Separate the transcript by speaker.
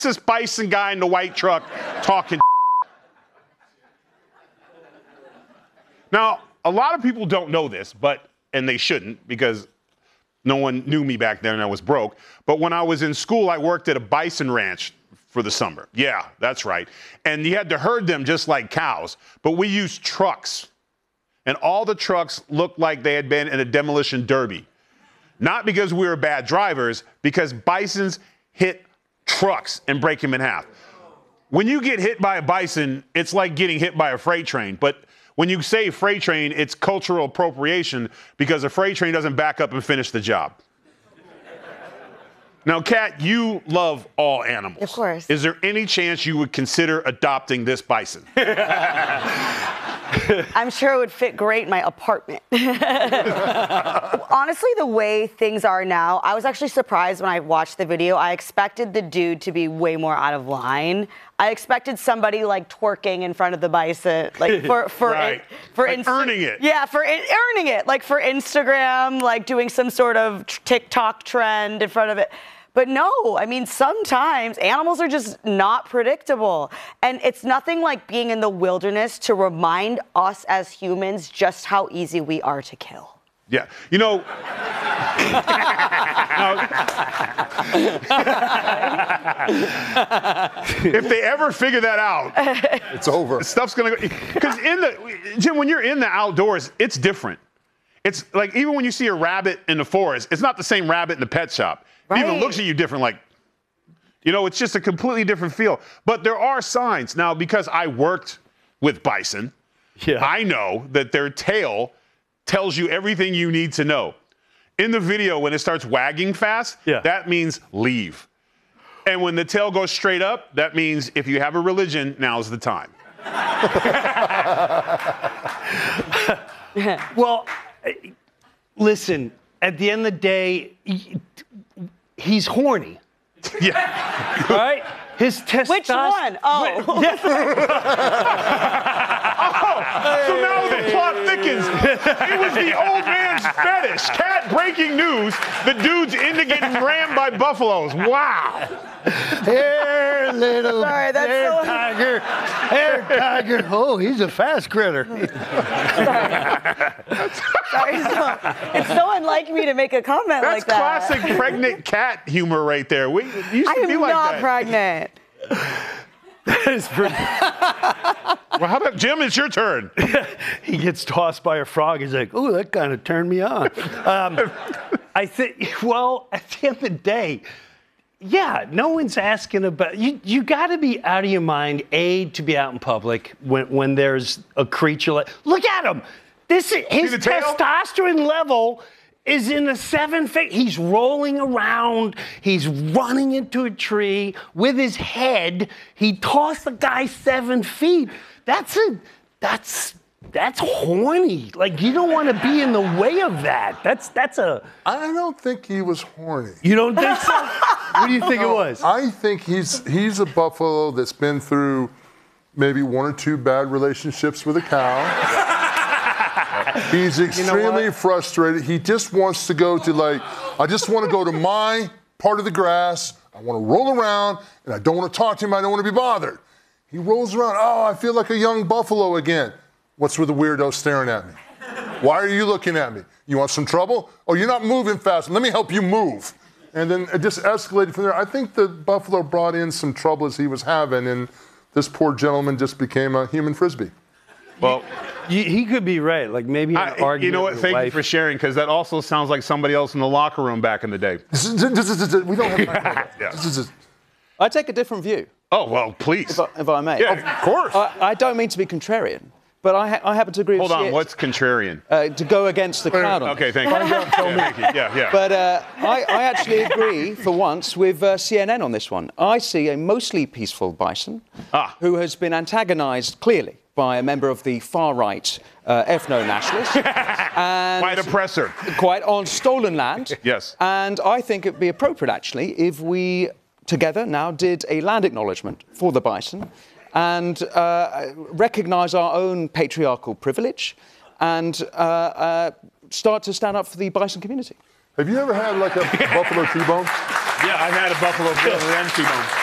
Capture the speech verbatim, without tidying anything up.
Speaker 1: this bison guy in the white truck talking. Now, a lot of people don't know this, but and they shouldn't because no one knew me back then and I was broke. But when I was in school, I worked at a bison ranch for the summer. Yeah, that's right. And you had to herd them just like cows. But we used trucks. And all the trucks looked like they had been in a demolition derby. Not because we were bad drivers, because bisons hit trucks and break them in half. When you get hit by a bison, it's like getting hit by a freight train. But when you say freight train, it's cultural appropriation because a freight train doesn't back up and finish the job. Now, Kat, you love all animals.
Speaker 2: Of course.
Speaker 1: Is there any chance you would consider adopting this bison?
Speaker 2: I'm sure it would fit great in my apartment. Honestly, the way things are now, I was actually surprised when I watched the video. I expected the dude to be way more out of line. I expected somebody like twerking in front of the bison, like for for
Speaker 1: right.
Speaker 2: it, for
Speaker 1: like earning it.
Speaker 2: Yeah, for in, earning it, like for Instagram, like doing some sort of TikTok trend in front of it. But no, I mean, sometimes animals are just not predictable. And it's nothing like being in the wilderness to remind us as humans just how easy we are to kill.
Speaker 1: Yeah, you know, if they ever figure that out,
Speaker 3: it's over.
Speaker 1: Stuff's gonna go, because in the, Jim, when you're in the outdoors, it's different. It's like, even when you see a rabbit in the forest, it's not the same rabbit in the pet shop.
Speaker 2: Right.
Speaker 1: It even looks at you different, like, you know, it's just a completely different feel. But there are signs. Now, because I worked with bison, yeah. I know that their tail tells you everything you need to know. In the video, when it starts wagging fast, yeah. that means leave. And when the tail goes straight up, that means if you have a religion, now's the time.
Speaker 4: Well, listen, at the end of the day, he's horny.
Speaker 1: Yeah.
Speaker 4: Right? His testosterone.
Speaker 2: Which one? Oh.
Speaker 4: oh.
Speaker 1: So now the plot thickens. It was the old man's fetish. Cat, breaking news. The dude's into getting rammed by buffaloes. Wow.
Speaker 4: Here, little
Speaker 2: Sorry, that's
Speaker 4: hair
Speaker 2: so...
Speaker 4: tiger. Hair tiger. Oh, he's a fast critter.
Speaker 2: Sorry, so, it's so unlike me to make a comment
Speaker 1: That's
Speaker 2: like that.
Speaker 1: That's classic pregnant cat humor right there. We used to
Speaker 2: I am
Speaker 1: be like
Speaker 2: not
Speaker 1: that.
Speaker 2: pregnant.
Speaker 4: That is pretty.
Speaker 1: Well, how about Jim? It's your turn.
Speaker 4: He gets tossed by a frog. He's like, "Ooh, that kind of turned me on." Um, I think. Well, at the end of the day, yeah, no one's asking about you. You got to be out of your mind, A, to be out in public when when there's a creature like. Look at him. This is his testosterone level. Is in a seven feet. He's rolling around. He's running into a tree with his head. He tossed the guy seven feet. That's a, that's, that's horny. Like, you don't want to be in the way of that. That's, that's a.
Speaker 3: I don't think he was horny.
Speaker 4: You don't think so? What do you think
Speaker 3: no,
Speaker 4: it was?
Speaker 3: I think he's, he's a buffalo that's been through maybe one or two bad relationships with a cow. He's extremely you know frustrated. He just wants to go to, like, I just want to go to my part of the grass. I want to roll around, and I don't want to talk to him. I don't want to be bothered. He rolls around. Oh, I feel like a young buffalo again. What's with the weirdo staring at me? Why are you looking at me? You want some trouble? Oh, you're not moving fast. Let me help you move. And then it just escalated from there. I think the buffalo brought in some trouble as he was having, and this poor gentleman just became a human Frisbee.
Speaker 1: Well,
Speaker 4: you, he could be right. Like maybe an
Speaker 1: I,
Speaker 4: argument.
Speaker 1: you know what?
Speaker 4: With
Speaker 1: Thank
Speaker 4: wife.
Speaker 1: you for sharing, because that also sounds like somebody else in the locker room back in the day.
Speaker 3: We don't have time.
Speaker 1: Yeah.
Speaker 5: I take a different view.
Speaker 1: Oh well, please.
Speaker 5: If I, if I may.
Speaker 1: Yeah, of course.
Speaker 5: I, I don't mean to be contrarian, but I, ha I happen to agree
Speaker 1: Hold
Speaker 5: with
Speaker 1: on.
Speaker 5: C-
Speaker 1: What's contrarian?
Speaker 5: Uh, to go against the crowd on
Speaker 1: Okay,
Speaker 5: this.
Speaker 1: thank you. Yeah, thank you. Yeah, yeah.
Speaker 5: But uh, I, I actually agree, for once, with uh, C N N on this one. I see a mostly peaceful bison
Speaker 1: ah.
Speaker 5: who has been antagonised, clearly, by a member of the far-right uh, ethno-nationalists. and
Speaker 1: Quite oppressor.
Speaker 5: Quite on stolen land.
Speaker 1: Yes.
Speaker 5: And I think it would be appropriate, actually, if we together now did a land acknowledgement for the bison and uh, recognise our own patriarchal privilege and uh, uh, start to stand up for the bison community.
Speaker 3: Have you ever had like a buffalo T-bone?
Speaker 1: Yeah, I've had a buffalo Bill and T-bone.